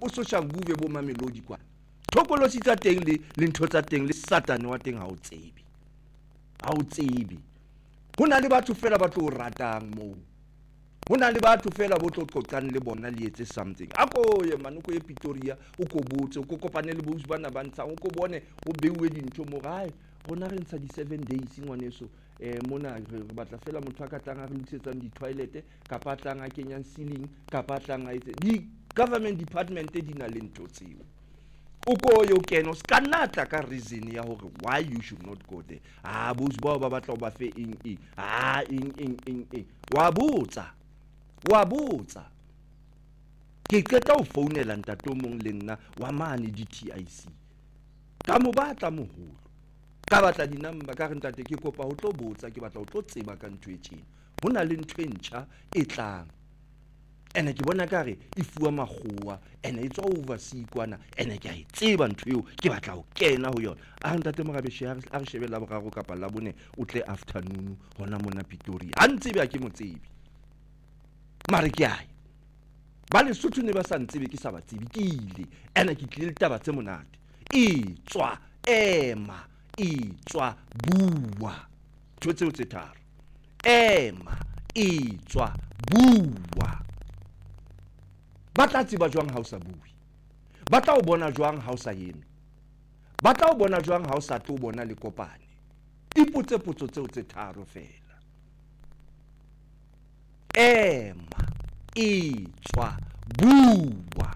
bo social move bo Mamelodi kwa thokolosi tsa teng le ntho tsa teng le satane wa teng ha o tsebe ho na le batho fela ba tlo ratang mo ho na le batho fela bo tlo qoqang le bona le etse something ako ye manuko ye Pretoria o ko botse o ko kopane le bosi bana ba ntsa o ko bone o beuwe dintho mo gae rona re ntsha di 7 days ngwaneso mona re batla fela motho a ka tlang a re lotsetsang di toilet kapa tlang a kenyang ceiling kapa tlang a etse di government department di na le ntho tseo o ko yo keno ska nata ka reason ya hore why you should not go there bosi ba batla o ba fe ing wa botsa ke qeta o founela ntatomong le nna wa mane di TIC ka mo batla moholo ka batla di number ka re ntate ke kopa ho tlo botsa ke batla ho tlo tseba ka ntwe tjena hona le ntwe ntjha e tlang ene ke bona kare e fuwa makgowa ene e tswa oversea kwana ene ke a e tseba ntwe eo ke batla ho kena ho yona ntate Mogabeshe a re shebela boraro kapa la bone o tle afternoon hona mona Pretoria a ntsebe a ke motsebi mare ke ai ba le Sotho ne ba sa ntsebe ke sa ba tsebi ke ile ene ke tlile taba tse monate e tswa ema e tswa bua tswetse tse tharo ema e tswa bua ba tla tseba jwang ha o sa bue ba tla o bona jwang ha o sa eme ba tla o bona jwang ha o sa tlo bona le kopane ipotse potso tseo tse tharo fela ema e tswa bua